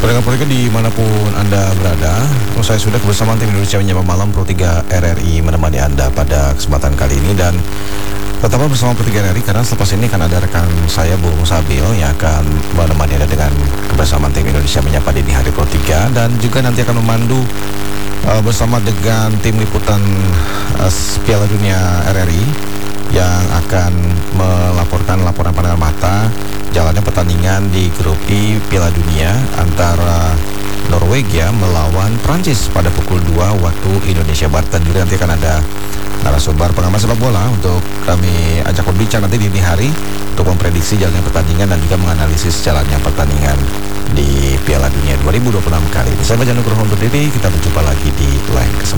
Pendengar dimanapun Anda berada, saya sudah bersama tim Indonesia Menyapa Malam Pro 3 RRI menemani Anda pada kesempatan kali ini. Dan tetaplah bersama Pro 3 RRI karena selepas ini akan ada rekan saya Bung Sabil yang akan menemani Anda dengan kebersamaan tim Indonesia Menyapa Dini Hari Pro 3, dan juga nanti akan memandu bersama dengan tim liputan Piala Dunia RRI yang akan melaporkan laporan pandangan mata jalannya pertandingan di grup I Piala Dunia antara Norwegia melawan Prancis pada pukul 2 waktu Indonesia Barat. Dan juga nanti akan ada narasumber pengamat sepak bola untuk kami ajak berbincang nanti di dini hari untuk memprediksi jalannya pertandingan dan juga menganalisis jalannya pertandingan di Piala Dunia 2026 kali ini. Saya Bajan Nugroho undur diri, kita berjumpa lagi di lain kesempatan.